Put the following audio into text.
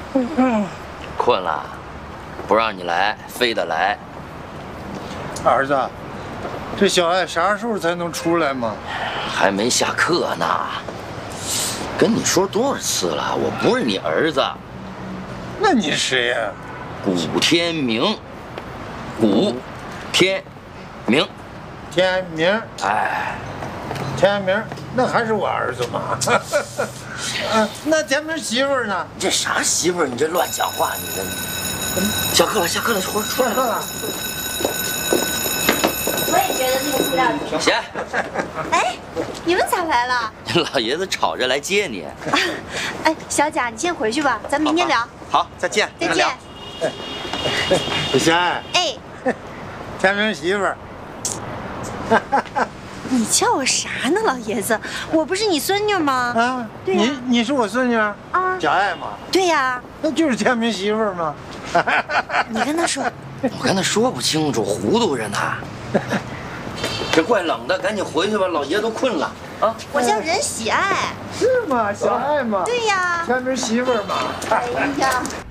困了，不让你来，非得来。 儿子，这小爱啥时候才能出来嘛？ 还没下课呢。跟你说多少次了，我不是你儿子。 那你谁呀？ 古天明，古天明， 天明。 哎， 天明，那还是我儿子嘛。那天明媳妇呢？ 你这啥媳妇儿？你这乱讲话！你这，下课了，下课了，出来了。 我也觉得那个资料挺好。 行。 哎，你们咋来了？ 老爷子吵着来接你。 哎，小贾，你先回去吧，咱明天聊。 好，再见。 再见。 小爱。 哎， 天明媳妇儿。 你叫我啥呢，老爷子？我不是你孙女吗？ 啊， 对呀。 你是我孙女啊？小爱嘛。 对呀。 那就是天明媳妇儿嘛。 你跟他说。 我跟他说不清楚，糊涂着呢。这怪冷的，赶紧回去吧，老爷都困了啊。 我叫任喜爱。 是吗？小爱嘛。 对呀。 天明媳妇儿嘛。 哎呀。